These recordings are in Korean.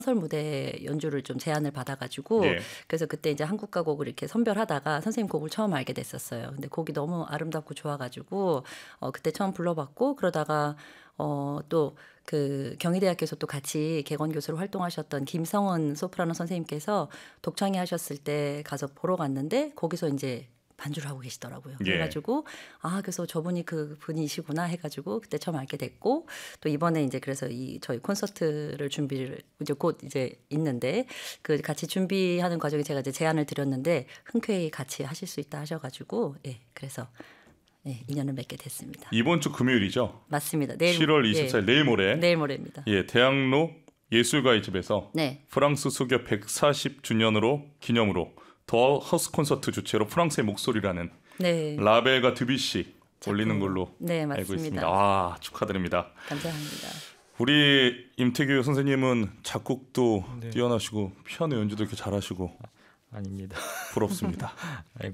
설 무대 연주를 좀 제안을 받아가지고 예. 그래서 그때 이제 한국가 곡을 이렇게 선별하다가 선생님 곡을 처음 알게 됐었어요. 근데 곡이 너무 아름답고 좋아가지고 그때 처음 불러봤고 그러다가 또 그 경희대학교에서 또 같이 객원 교수로 활동하셨던 김성은 소프라노 선생님께서 독창회 하셨을 때 가서 보러 갔는데 거기서 이제 반주를 하고 계시더라고요. 예. 그래가지고 그래서 저분이 그 분이시구나 해가지고 그때 처음 알게 됐고 또 이번에 이제 그래서 저희 콘서트를 준비를 이제 곧 이제 있는데 그 같이 준비하는 과정에 제가 이제 제안을 드렸는데 흔쾌히 같이 하실 수 있다 하셔가지고 그래서 인연을 맺게 됐습니다. 이번 주 금요일이죠? 맞습니다. 내일 7월 24일 내일 모레. 내일 모레입니다. 예, 대학로 예술가의 집에서 네. 프랑스 수교 140주년으로 기념으로 더 허스 콘서트 주최로 프랑스의 목소리라는 네. 라벨과 드뷔시 올리는 걸로 네, 알고 맞습니다. 있습니다. 축하드립니다. 감사합니다. 우리 임태규 선생님은 작곡도 뛰어나시고 피아노 연주도 이렇게 잘하시고 아닙니다. 부럽습니다. 아이고.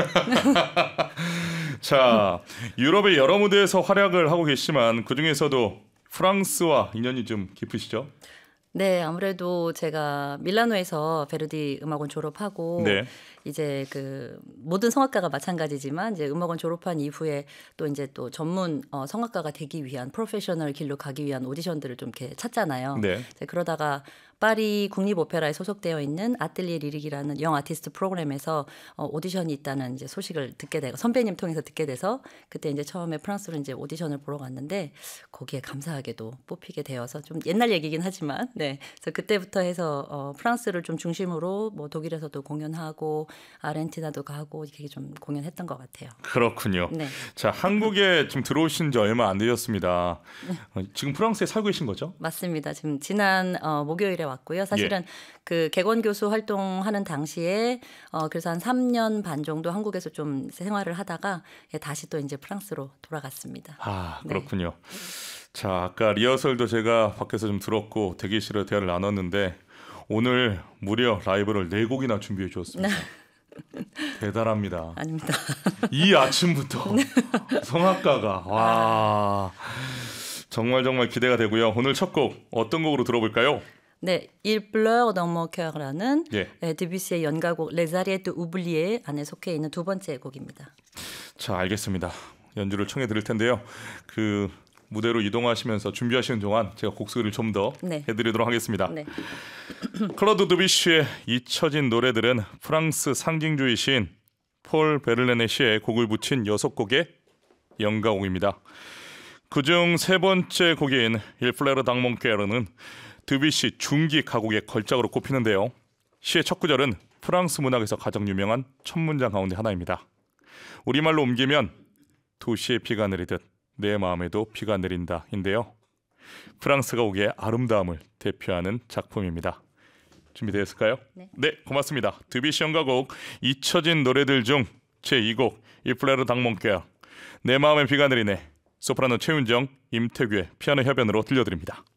자, 유럽의 여러 무대에서 활약을 하고 계시지만 그중에서도 프랑스와 인연이 좀 깊으시죠? 네, 아무래도 제가 밀라노에서 베르디 음악원 졸업하고 네. 이제 그 모든 성악가가 마찬가지지만 이제 음악원 졸업한 이후에 또 이제 또 전문 성악가가 되기 위한 프로페셔널 길로 가기 위한 오디션들을 좀 이렇게 찾잖아요. 네. 그러다가 파리 국립오페라에 소속되어 있는 아틀리에 리릭이라는 영 아티스트 프로그램에서 오디션이 있다는 이제 소식을 듣게 되고 선배님 통해서 듣게 돼서 그때 이제 처음에 프랑스로 이제 오디션을 보러 갔는데 거기에 감사하게도 뽑히게 되어서 좀 옛날 얘기긴 하지만 그래서 그때부터 해서 프랑스를 좀 중심으로 뭐 독일에서도 공연하고 아르헨티나도 가고 이렇게 좀 공연했던 것 같아요. 그렇군요. 네. 자, 한국에 지금 들어오신 지 얼마 안 되셨습니다. 지금 프랑스에 살고 계신 거죠? 맞습니다. 지금 지난 목요일에 왔고요. 사실은 그 객원 교수 활동하는 당시에 그래서 한 3년 반 정도 한국에서 좀 생활을 하다가 다시 또 이제 프랑스로 돌아갔습니다. 그렇군요. 자, 아까 리허설도 제가 밖에서 좀 들었고 대기실에 대화를 나눴는데 오늘 무려 라이브를 4곡이나 준비해 주었습니다. 대단합니다. 아닙니다. 이 아침부터 성악가가 와 정말 기대가 되고요. 오늘 첫 곡 어떤 곡으로 들어볼까요? 네, Il pleure dans mon cœur라는 드뷔시의 연가곡 Les Ariettes oubliées 안에 속해 있는 두 번째 곡입니다. 자, 알겠습니다. 연주를 청해 드릴 텐데요. 그 무대로 이동하시면서 준비하시는 동안 제가 곡 소개를 좀 더 해드리도록 하겠습니다. 네. 클로드 드뷔시의 잊혀진 노래들은 프랑스 상징주의 시인 폴 베를렌의 시에 곡을 붙인 6곡의 연가곡입니다. 그중 세 번째 곡인 Il pleure dans mon cœur는 드뷔시 중기 가곡의 걸작으로 꼽히는데요. 시의 첫 구절은 프랑스 문학에서 가장 유명한 첫 문장 가운데 하나입니다. 우리말로 옮기면 도시에 비가 내리듯 내 마음에도 비가 내린다 인데요. 프랑스 가곡의 아름다움을 대표하는 작품입니다. 준비되었을까요? 네, 고맙습니다. 드뷔시 연가곡 잊혀진 노래들 중 제2곡 Il pleure dans mon cœur 내 마음에 비가 내리네 소프라노 최윤정, 임태규의 피아노 협연으로 들려드립니다.